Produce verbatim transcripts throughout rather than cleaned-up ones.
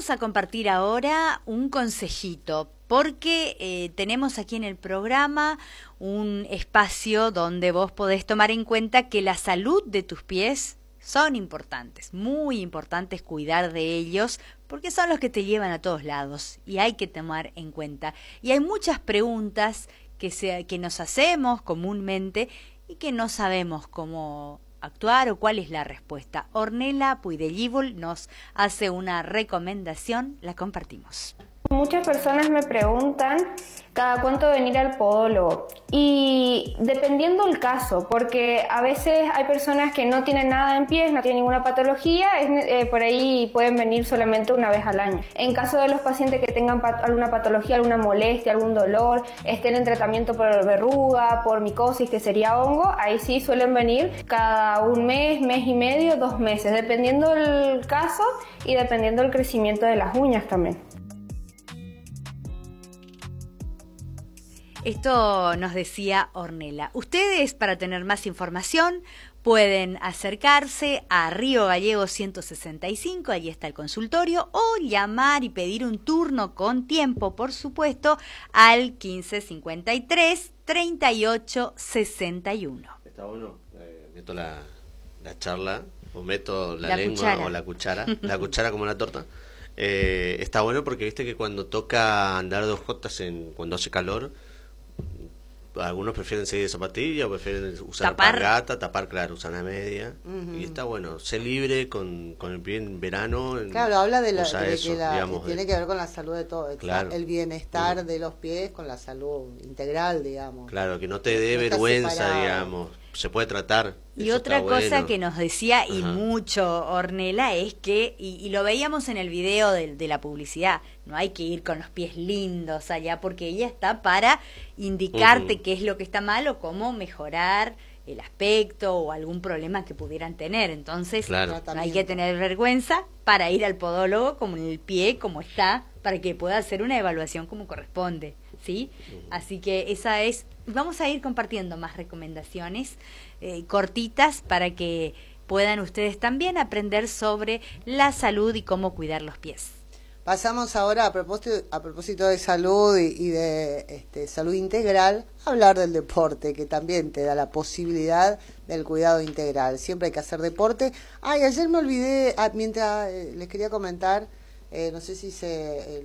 vamos a compartir ahora un consejito, porque eh, tenemos aquí en el programa un espacio donde vos podés tomar en cuenta que la salud de tus pies son importantes, muy importantes cuidar de ellos, porque son los que te llevan a todos lados y hay que tomar en cuenta. Y hay muchas preguntas que, se, que nos hacemos comúnmente y que no sabemos cómo actuar o cuál es la respuesta. Ornella Puydellíbal nos hace una recomendación, la compartimos. Muchas personas me preguntan cada cuánto venir al podólogo y dependiendo el caso, porque a veces hay personas que no tienen nada en pies, no tienen ninguna patología, es, eh, por ahí pueden venir solamente una vez al año. En caso de los pacientes que tengan pat- alguna patología, alguna molestia, algún dolor, estén en tratamiento por verruga, por micosis, que sería hongo, ahí sí suelen venir cada un mes, mes y medio, dos meses, dependiendo del caso y dependiendo del crecimiento de las uñas también. Esto nos decía Ornella. Ustedes, para tener más información, pueden acercarse a Río Gallegos ciento sesenta y cinco, allí está el consultorio, o llamar y pedir un turno con tiempo, por supuesto, al quince cincuenta y tres, treinta y ocho sesenta y uno. Está bueno, eh, meto la, la charla, o meto la, la lengua cuchara. o la cuchara, la cuchara como la torta. Eh, está bueno porque viste que cuando toca andar de ojotas en, cuando hace calor, algunos prefieren seguir de zapatilla o prefieren usar Tapar. alpargata, tapar, claro, usar la media. Uh-huh. Y está bueno, ser libre con, con el pie en verano. En, claro, habla de, la, de eso, que la, digamos, tiene de, que ver con la salud de todo, claro. El bienestar uh-huh. de los pies con la salud integral, digamos. Claro, que no te dé no vergüenza, digamos. Se puede tratar. Y otra cosa bueno. que nos decía, y Ajá. mucho Ornella, es que, y, y lo veíamos en el video de, de la publicidad, no hay que ir con los pies lindos allá, porque ella está para indicarte uh-huh. qué es lo que está mal o cómo mejorar el aspecto o algún problema que pudieran tener. Entonces, claro. no hay que tener vergüenza para ir al podólogo con el pie como está, para que pueda hacer una evaluación como corresponde, ¿sí? Uh-huh. Así que esa es... Vamos a ir compartiendo más recomendaciones eh, cortitas para que puedan ustedes también aprender sobre la salud y cómo cuidar los pies. Pasamos ahora, a propósito, a propósito de salud y, y de este, salud integral, a hablar del deporte, que también te da la posibilidad del cuidado integral. Siempre hay que hacer deporte. Ay, ayer me olvidé, ah, mientras eh, les quería comentar, eh, no sé si se eh,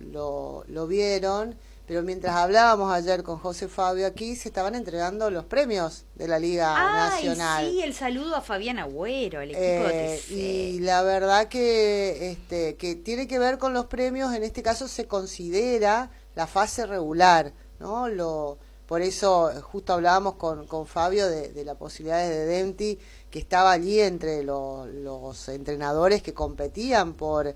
lo, lo vieron, pero mientras hablábamos ayer con José Fabio aquí, se estaban entregando los premios de la Liga Ay, Nacional. Sí, el saludo a Fabián Agüero, el equipo eh, de O T C. Y la verdad que, este, que tiene que ver con los premios, en este caso se considera la fase regular, ¿no? Lo, por eso justo hablábamos con, con Fabio de, de las posibilidades de Denti, que estaba allí entre los, los entrenadores que competían por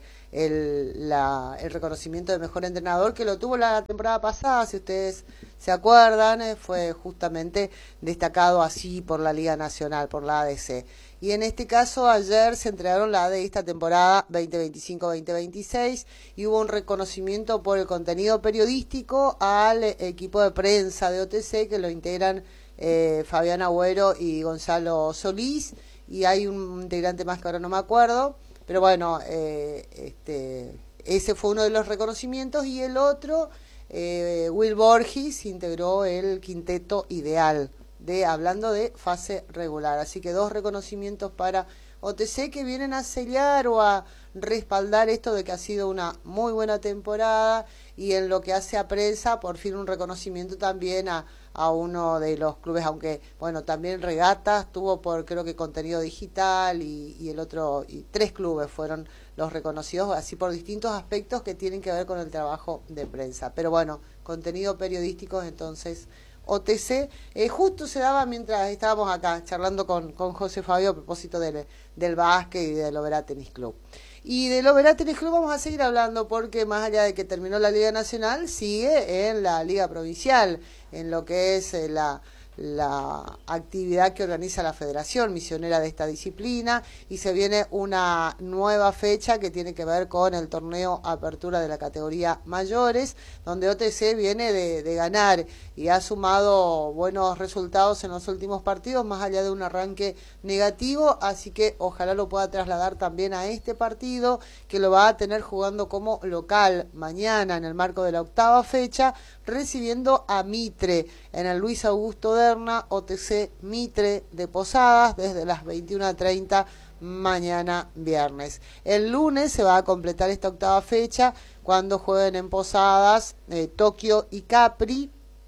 el, la, el reconocimiento de mejor entrenador, que lo tuvo la temporada pasada, si ustedes se acuerdan, eh, fue justamente destacado así por la Liga Nacional, por la A D C. Y en este caso ayer se entregaron la de esta temporada veinte veinticinco veinte veintiséis y hubo un reconocimiento por el contenido periodístico al equipo de prensa de O T C que lo integran eh, Fabián Agüero y Gonzalo Solís, y hay un integrante más que ahora no me acuerdo, pero bueno, eh, este, ese fue uno de los reconocimientos, y el otro, eh, Will Borges integró el quinteto ideal, de hablando de fase regular. Así que dos reconocimientos para O T C que vienen a sellar o a respaldar esto de que ha sido una muy buena temporada, y en lo que hace a prensa, por fin un reconocimiento también a, a uno de los clubes, aunque bueno, también Regatas tuvo por creo que contenido digital, y, y el otro, y tres clubes fueron los reconocidos así por distintos aspectos que tienen que ver con el trabajo de prensa. Pero bueno, contenido periodístico, entonces O T C, eh, justo se daba mientras estábamos acá charlando con, con José Fabio a propósito del, del básquet y del Oberá Tenis Club. Y del Oberá Tenis Club vamos a seguir hablando, porque más allá de que terminó la Liga Nacional, sigue en la Liga Provincial, en lo que es eh, la, la actividad que organiza la Federación Misionera de esta disciplina, y se viene una nueva fecha que tiene que ver con el torneo Apertura de la categoría mayores, donde O T C viene de, de ganar y ha sumado buenos resultados en los últimos partidos, más allá de un arranque negativo, así que ojalá lo pueda trasladar también a este partido, que lo va a tener jugando como local mañana en el marco de la octava fecha, recibiendo a Mitre en el Luis Augusto Derna, O T C Mitre de Posadas, desde las veintiuna treinta mañana viernes. El lunes se va a completar esta octava fecha cuando jueguen en Posadas eh, Tokio y Capri,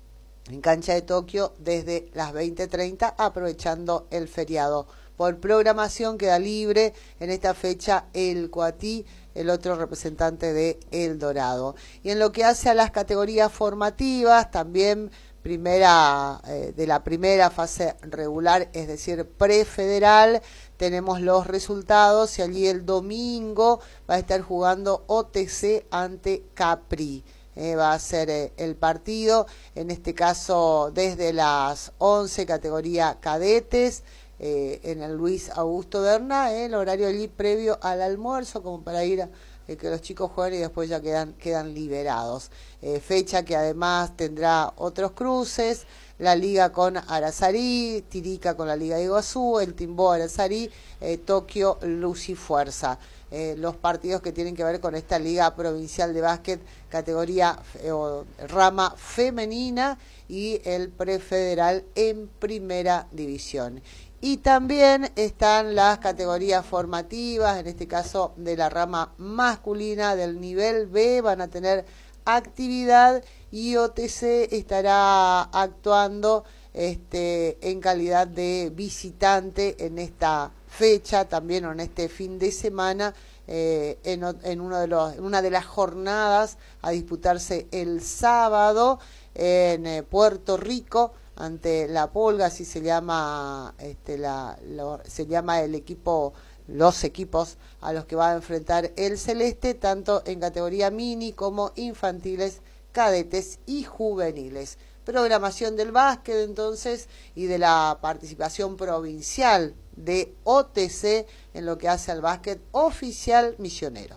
en cancha de Tokio, desde las veinte treinta, aprovechando el feriado. Por programación queda libre en esta fecha el Coatí, el otro representante de El Dorado. Y en lo que hace a las categorías formativas, también primera eh, de la primera fase regular, es decir, prefederal, tenemos los resultados, y allí el domingo va a estar jugando O T C ante Capri. Eh, va a ser eh, el partido, en este caso desde las once, categoría cadetes, eh, en el Luis Augusto Derna, eh, el horario allí previo al almuerzo, como para ir a eh, que los chicos jueguen y después ya quedan, quedan liberados. Eh, fecha que además tendrá otros cruces, la liga con Arazarí, Tirica con la liga de Iguazú, el Timbó Arazarí, eh, Tokio Luz y Fuerza. Eh, los partidos que tienen que ver con esta liga provincial de básquet, categoría eh, o rama femenina, y el prefederal en primera división. Y también están las categorías formativas, en este caso de la rama masculina del nivel B, van a tener actividad, y O T C estará actuando este, en calidad de visitante en esta fecha, también en este fin de semana, eh, en, en, uno de los, en una de las jornadas a disputarse el sábado en eh, Puerto Rico, ante la Polga, así se llama este la lo, se llama el equipo, los equipos a los que va a enfrentar el Celeste, tanto en categoría mini como infantiles, cadetes y juveniles. Programación del básquet entonces, y de la participación provincial de O T C en lo que hace al básquet oficial misionero.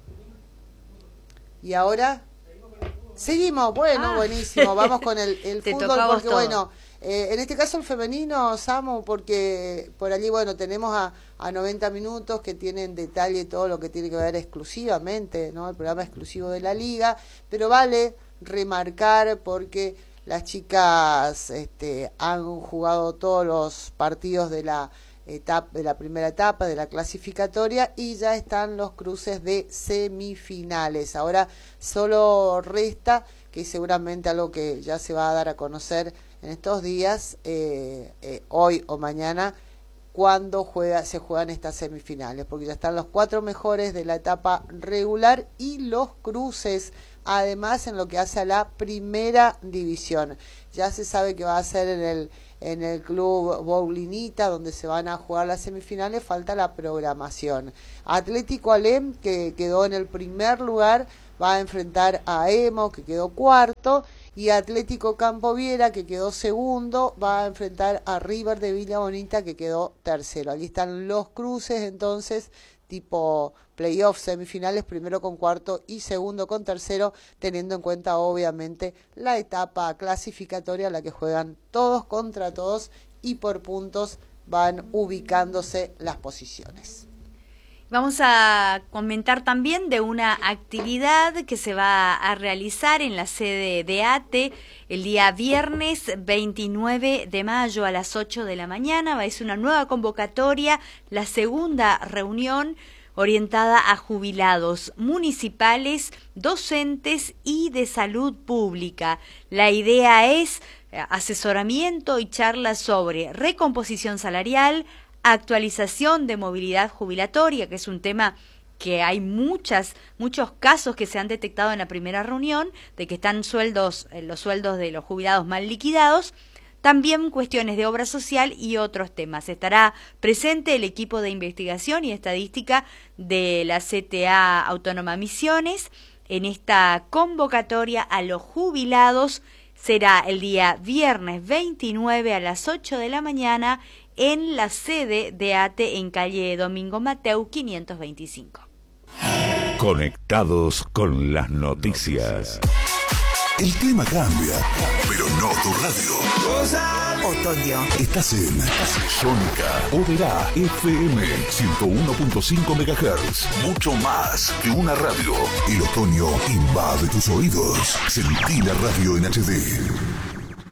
Y ahora seguimos, bueno, ah. buenísimo, vamos con el, el fútbol, porque todo. bueno, eh, en este caso el femenino, Samu, porque por allí, bueno, tenemos a, a noventa minutos que tienen detalle todo lo que tiene que ver exclusivamente, ¿no? El programa exclusivo de la liga, pero vale remarcar porque las chicas este, han jugado todos los partidos de la etapa, de la primera etapa de la clasificatoria, y ya están los cruces de semifinales. Ahora solo resta, que seguramente algo que ya se va a dar a conocer en estos días, eh, eh, hoy o mañana, cuando juega, se juegan estas semifinales, porque ya están los cuatro mejores de la etapa regular y los cruces, además en lo que hace a la primera división. Ya se sabe que va a ser en el en el club Boulinita, donde se van a jugar las semifinales, falta la programación. Atlético Alem, que quedó en el primer lugar, va a enfrentar a Emo, que quedó cuarto, y Atlético Campo Viera, que quedó segundo, va a enfrentar a River de Villa Bonita, que quedó tercero. Aquí están los cruces, entonces, tipo playoff, semifinales, primero con cuarto y segundo con tercero, teniendo en cuenta obviamente la etapa clasificatoria, la que juegan todos contra todos, y por puntos van ubicándose las posiciones. Vamos a comentar también de una actividad que se va a realizar en la sede de A T E el día viernes veintinueve de mayo a las ocho de la mañana. Va a ser una nueva convocatoria, la segunda reunión orientada a jubilados municipales, docentes y de salud pública. La idea es asesoramiento y charlas sobre recomposición salarial, actualización de movilidad jubilatoria, que es un tema que hay muchas, muchos casos que se han detectado en la primera reunión, de que están sueldos, los sueldos de los jubilados mal liquidados. También cuestiones de obra social y otros temas. Estará presente el equipo de investigación y estadística de la C T A Autónoma Misiones en esta convocatoria a los jubilados será el día viernes veintinueve a las ocho de la mañana en la sede de ATE en calle Domingo Mateu quinientos veinticinco. Conectados con las noticias. El clima cambia, pero no tu radio. Otoño. Estás en Sónica Oberá F M ciento uno punto cinco megahertz. Mucho más que una radio. El otoño invade tus oídos. Sentí la radio en H D.